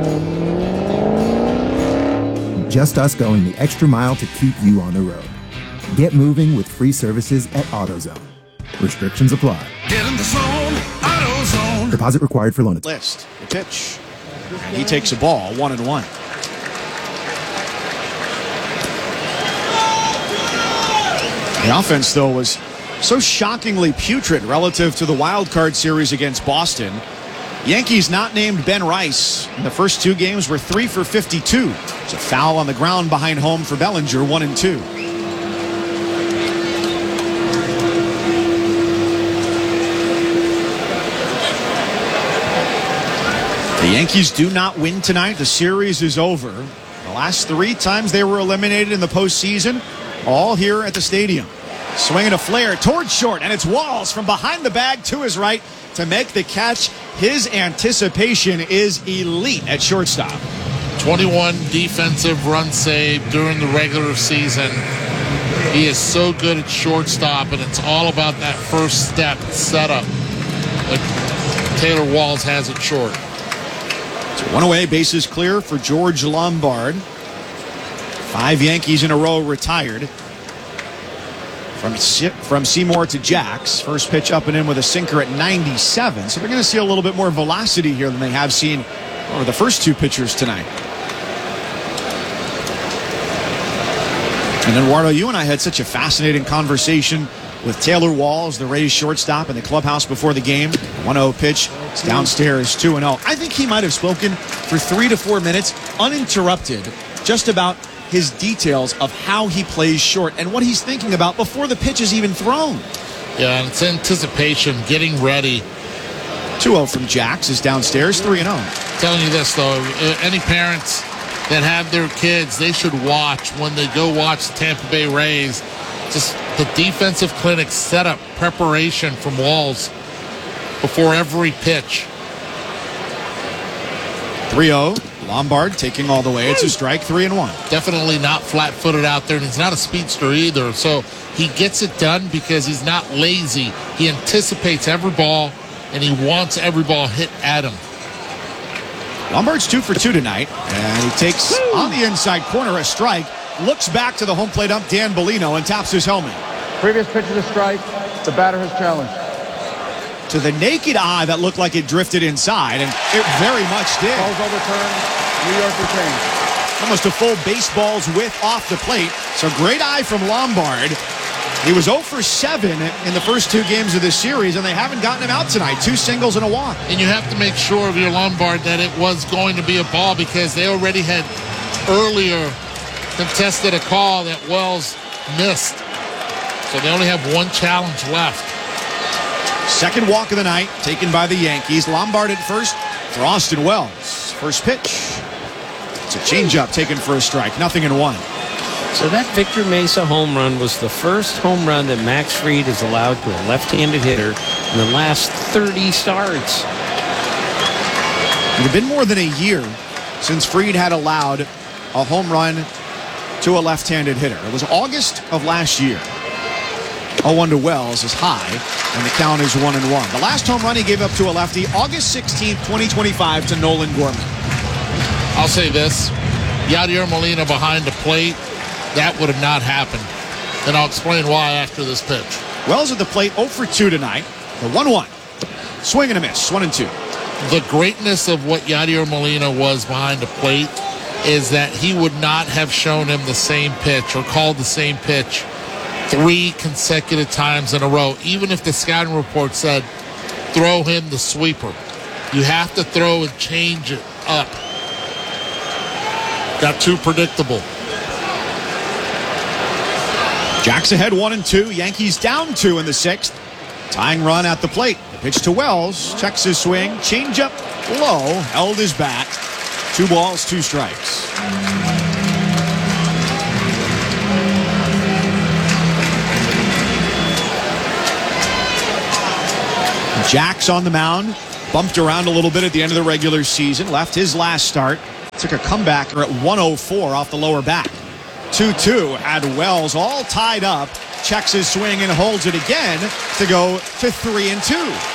it. Just us going the extra mile to keep you on the road. Get moving with free services at AutoZone. Restrictions apply. Get in the zone, AutoZone. Deposit required for Loan-A-Tool. List, the pitch. And he takes a ball, 1-1. The offense, though, was so shockingly putrid relative to the wild card series against Boston. Yankees not named Ben Rice in the first 2 games were 3 for 52. It's a foul on the ground behind home for Bellinger, 1-2. The Yankees do not win tonight. The series is over. The last 3 times they were eliminated in the postseason, all here at the stadium. Swinging a flare towards short, and it's Walls from behind the bag to his right to make the catch. His anticipation is elite at shortstop. 21 defensive runs saved during the regular season. He is so good at shortstop, and it's all about that first step setup that Taylor Walls has at short. So 1 away, bases clear for George Lombard. 5 Yankees in a row retired. From Seymour to Jax. First pitch up and in with a sinker at 97. So they're going to see a little bit more velocity here than they have seen over the first 2 pitchers tonight. And Eduardo, you and I had such a fascinating conversation with Taylor Walls, the Rays shortstop, in the clubhouse before the game. 1-0 pitch. It's downstairs, 2-0. I think he might have spoken for 3 to 4 minutes uninterrupted just about his details of how he plays short and what he's thinking about before the pitch is even thrown. Yeah, and it's anticipation, getting ready. 2-0 from Jax is downstairs, 3-0. Telling you this, though, any parents that have their kids, they should watch when they go watch the Tampa Bay Rays. Just the defensive clinic setup, preparation from Walls before every pitch. 3-0. Lombard taking all the way. It's a strike, 3-1. Definitely not flat-footed out there, and he's not a speedster either. So he gets it done because he's not lazy. He anticipates every ball, and he wants every ball hit at him. Lombard's 2 for 2 tonight, and he takes on the inside corner a strike. Looks back to the home plate ump, Dan Bellino, and taps his helmet. Previous pitch is a strike. The batter has challenged. To the naked eye, that looked like it drifted inside, and it very much did. Ball's overturned. New York retains. Almost a full baseball's width off the plate. So great eye from Lombard. He was 0 for 7 in the first 2 games of this series, and they haven't gotten him out tonight. 2 singles and a walk. And you have to make sure of your Lombard that it was going to be a ball because they already had earlier contested a call that Wells missed. So they only have 1 challenge left. Second walk of the night taken by the Yankees. Lombard at first for Austin Wells. First pitch. It's a changeup taken for a strike. 0-1. So that Victor Mesa home run was the first home run that Max Fried has allowed to a left-handed hitter in the last 30 starts. It had been more than a year since Fried had allowed a home run to a left-handed hitter. It was August of last year. 0-1 to Wells is high, and the count is 1-1. The last home run he gave up to a lefty, August 16th, 2025, to Nolan Gorman. I'll say this. Yadier Molina behind the plate, that would have not happened. And I'll explain why after this pitch. Wells at the plate, 0 for 2 tonight. The 1-1. Swing and a miss, 1-2. The greatness of what Yadier Molina was behind the plate is that he would not have shown him the same pitch or called the same pitch 3 consecutive times in a row, even if the scouting report said throw him the sweeper. You have to throw and change it up. Got too predictable. Jack's ahead 1-2. Yankees down 2 in the 6th. Tying run at the plate. The pitch to Wells. Checks his swing. Changeup low. Held his bat. 2 balls, 2 strikes. Jack's on the mound. Bumped around a little bit at the end of the regular season. Left his last start. Took a comebacker at 104 off the lower back. 2-2 had Wells all tied up. Checks his swing and holds it again to go to 3-2.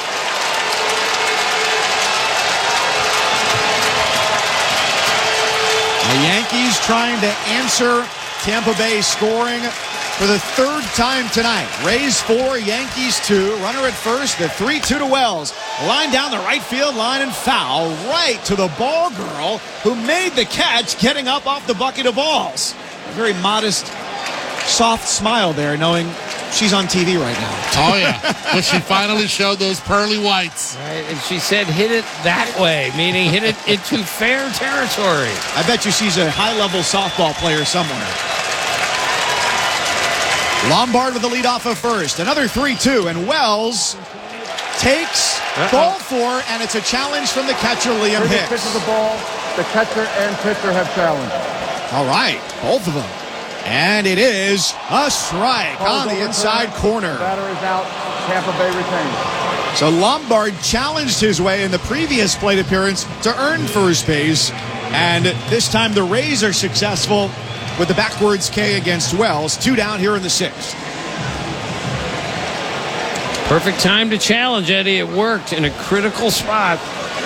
The Yankees trying to answer Tampa Bay scoring for the 3rd time tonight. Rays 4, Yankees 2. Runner at first, the 3-2 to Wells. Line down the right field line and foul right to the ball girl who made the catch, getting up off the bucket of balls. A very modest, soft smile there, knowing she's on TV right now. Oh, yeah. But she finally showed those pearly whites. Right, and she said hit it that way, meaning hit it into fair territory. I bet you she's a high-level softball player somewhere. Lombard with the lead off of first. Another 3-2, and Wells takes ball 4, and it's a challenge from the catcher, Liam Hicks. Pitch of the ball. The catcher and pitcher have challenged. All right, both of them. And it is a strike on the inside corner. The batter is out. Tampa Bay retains. So Lombard challenged his way in the previous plate appearance to earn first base. And this time the Rays are successful with the backwards K against Wells. 2 down here in the 6th. Perfect time to challenge, Eddie. It worked in a critical spot.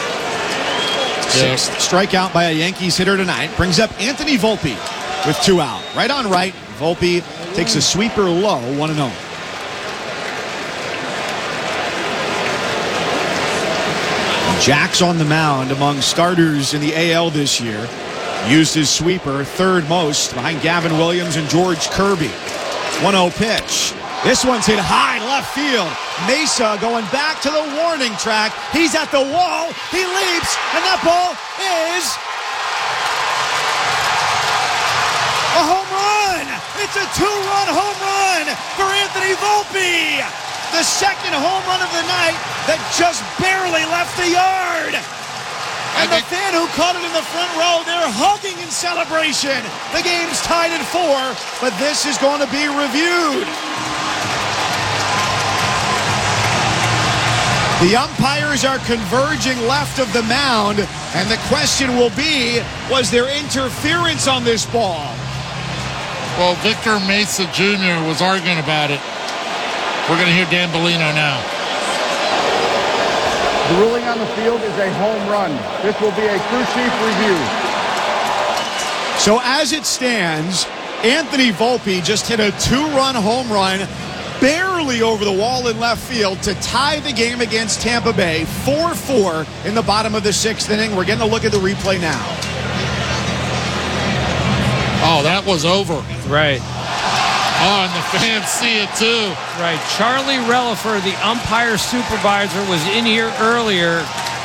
6th strikeout by a Yankees hitter tonight brings up Anthony Volpe with 2 out. Right on right, Volpe takes a sweeper low, 1-0. Jack's on the mound among starters in the AL this year. Used his sweeper, 3rd most, behind Gavin Williams and George Kirby. 1-0 pitch. This one's hit high left field. Mesa going back to the warning track. He's at the wall. He leaps, and that ball is a home run. It's a 2-run home run for Anthony Volpe. The 2nd home run of the night that just barely left the yard. And the fan who caught it in the front row, they're hugging in celebration. The game's tied at 4, but this is going to be reviewed. The umpires are converging left of the mound, and the question will be, was there interference on this ball? Well, Victor Mesa Jr. was arguing about it. We're going to hear Dan Bellino now. The ruling on the field is a home run. This will be a crew chief review. So as it stands, Anthony Volpe just hit a 2-run home run, barely over the wall in left field to tie the game against Tampa Bay, 4-4 in the bottom of the 6th inning. We're getting a look at the replay now. Oh, that was over. Right. Oh, and the fans see it too. Right. Charlie Relifer, the umpire supervisor, was in here earlier.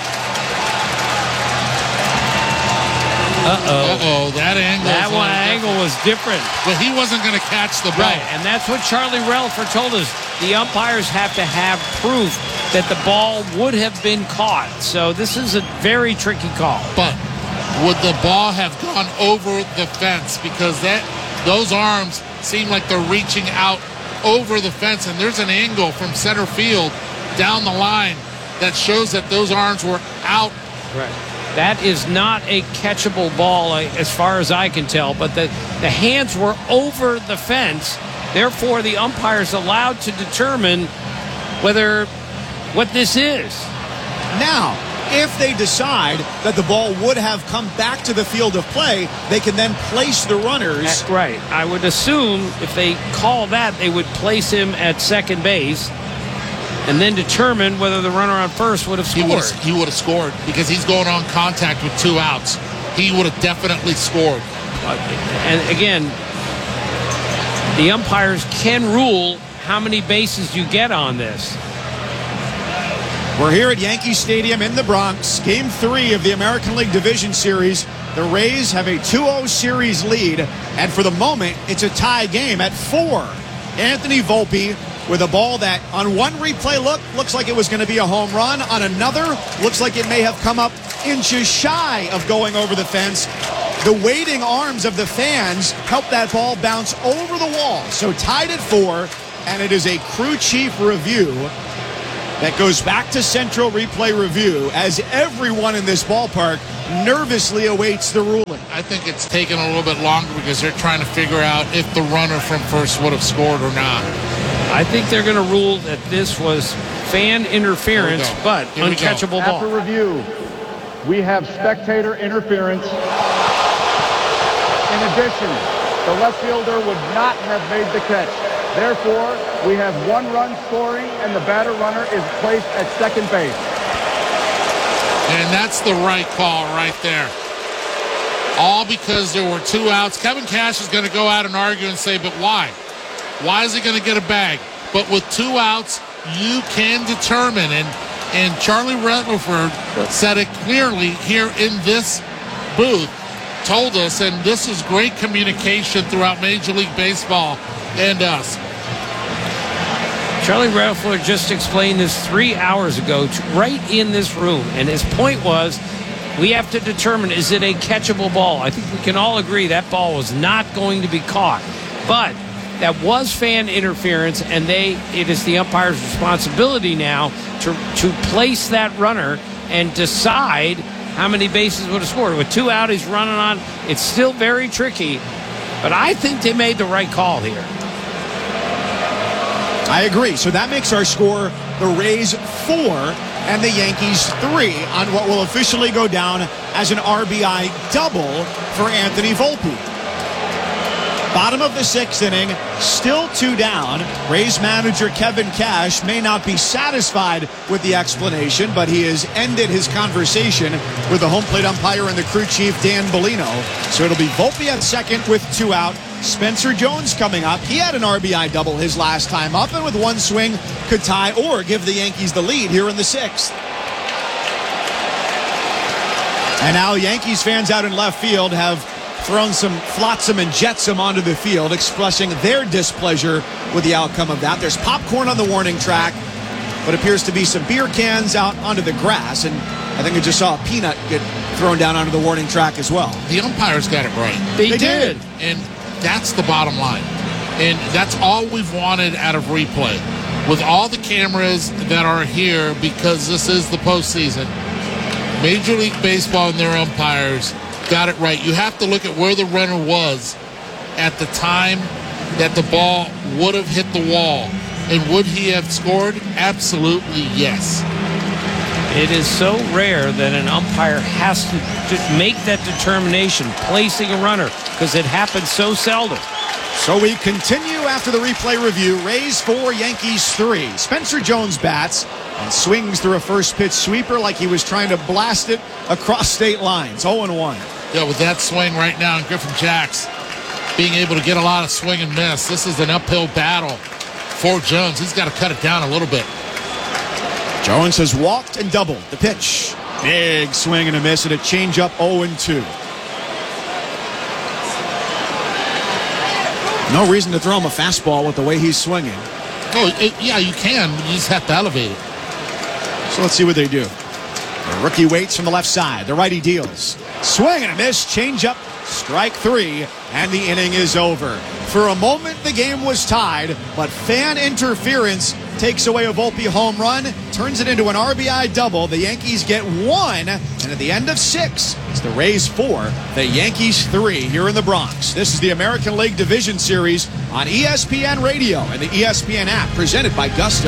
Uh-oh, that angle was different. But he wasn't going to catch the ball. Right, and that's what Charlie Relifer told us. The umpires have to have proof that the ball would have been caught. So this is a very tricky call. But would the ball have gone over the fence? Because those arms seem like they're reaching out over the fence, and there's an angle from center field down the line that shows that those arms were out. Right. That is not a catchable ball as far as I can tell, but the hands were over the fence. Therefore, the umpire's allowed to determine what this is. Now, if they decide that the ball would have come back to the field of play, they can then place the runners. That's right. I would assume if they call that, they would place him at second base and then determine whether the runner on first would have scored. He would have scored because he's going on contact with 2 outs. He would have definitely scored. And again, the umpires can rule how many bases you get on this. We're here at Yankee Stadium in the Bronx. Game 3 of the American League Division Series. The Rays have a 2-0 series lead, and for the moment, it's a tie game at 4. Anthony Volpe with a ball that on one replay looks like it was going to be a home run. On another, looks like it may have come up inches shy of going over the fence. The waiting arms of the fans helped that ball bounce over the wall. So tied at 4, and it is a crew chief review that goes back to Central Replay Review as everyone in this ballpark nervously awaits the ruling. I think it's taken a little bit longer because they're trying to figure out if the runner from first would have scored or not. I think they're going to rule that this was fan interference, but uncatchable ball. After review, we have spectator interference. In addition, the left fielder would not have made the catch. Therefore, we have 1 run scoring, and the batter runner is placed at second base. And that's the right call right there. All because there were 2 outs. Kevin Cash is going to go out and argue and say, but why? Why is he going to get a bag? But with 2 outs, you can determine. And Charlie Rutherford said it clearly here in this booth, told us, and this is great communication throughout Major League Baseball and us. Charlie Rutherford just explained this 3 hours ago right in this room, and his point was we have to determine, is it a catchable ball? I think we can all agree that ball was not going to be caught, but that was fan interference, and it is the umpire's responsibility now to place that runner and decide how many bases would have scored. With 2 out, he's running on. It's still very tricky, but I think they made the right call here. I agree. So that makes our score the Rays 4 and the Yankees 3 on what will officially go down as an RBI double for Anthony Volpe. Bottom of the 6th inning, still 2 down. Rays manager Kevin Cash may not be satisfied with the explanation, but he has ended his conversation with the home plate umpire and the crew chief, Dan Bellino. So it'll be Volpe at second with 2 out. Spencer Jones coming up. He had an RBI double his last time up, and with 1 swing could tie or give the Yankees the lead here in the 6th. And now Yankees fans out in left field have thrown some flotsam and jetsam onto the field, expressing their displeasure with the outcome of that. There's popcorn on the warning track, but appears to be some beer cans out onto the grass, and I think I just saw a peanut get thrown down onto the warning track as well. The umpires got it right. They did. And that's the bottom line. And that's all we've wanted out of replay. With all the cameras that are here, because this is the postseason, Major League Baseball and their umpires got it right. You have to look at where the runner was at the time that the ball would have hit the wall. And would he have scored? Absolutely yes. It is so rare that an umpire has to make that determination, placing a runner, because it happens so seldom. So we continue after the replay review. Rays 4, Yankees 3. Spencer Jones bats and swings through a first pitch sweeper like he was trying to blast it across state lines. 0-1. Yeah, with that swing right now, and Griffin Jacks being able to get a lot of swing and miss. This is an uphill battle for Jones. He's got to cut it down a little bit. Jones has walked and doubled. The pitch. Big swing and a miss, and a changeup 0-2. No reason to throw him a fastball with the way he's swinging. Oh, yeah, you can. You just have to elevate it. So let's see what they do. The rookie waits from the left side. The righty deals. Swing and a miss. Changeup. Strike 3. And the inning is over. For a moment, the game was tied, but fan interference takes away a Volpe home run, turns it into an RBI double. The Yankees get 1, and at the end of 6, it's the Rays 4, the Yankees 3 here in the Bronx. This is the American League Division Series on ESPN Radio and the ESPN app, presented by Gusto.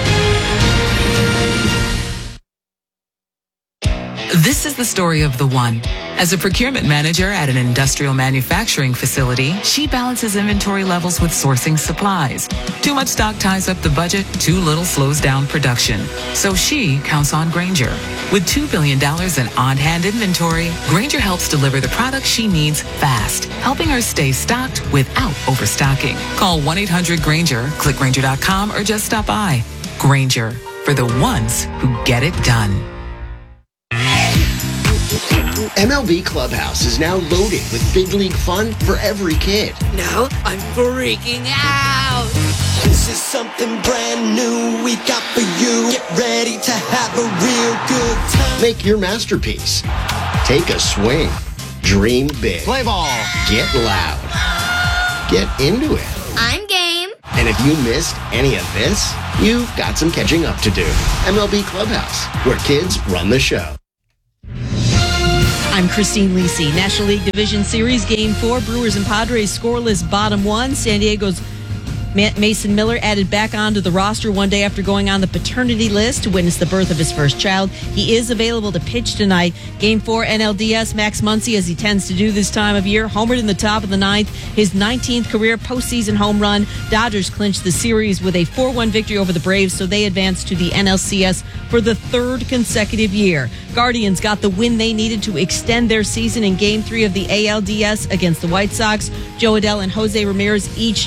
This is the story of the one. As a procurement manager at an industrial manufacturing facility, she balances inventory levels with sourcing supplies. Too much stock ties up the budget, too little slows down production. So she counts on Grainger. With $2 billion in on-hand inventory, Grainger helps deliver the products she needs fast, helping her stay stocked without overstocking. Call 1-800-GRAINGER, click Grainger.com, or just stop by. Grainger, for the ones who get it done. MLB Clubhouse is now loaded with big league fun for every kid. Now I'm freaking out. This is something brand new we got for you. Get ready to have a real good time. Make your masterpiece. Take a swing. Dream big. Play ball. Get loud. Get into it. I'm game. And if you missed any of this, you've got some catching up to do. MLB Clubhouse, where kids run the show. I'm Christine Lisi. National League Division Series Game 4. Brewers and Padres scoreless bottom one. San Diego's Mason Miller added back onto the roster one day after going on the paternity list to witness the birth of his first child. He is available to pitch tonight. Game 4 NLDS, Max Muncy, as he tends to do this time of year, homered in the top of the ninth. His 19th career postseason home run. Dodgers clinched the series with a 4-1 victory over the Braves, so they advanced to the NLCS for the third consecutive year. Guardians got the win they needed to extend their season in Game 3 of the ALDS against the White Sox. Joe Adell and Jose Ramirez each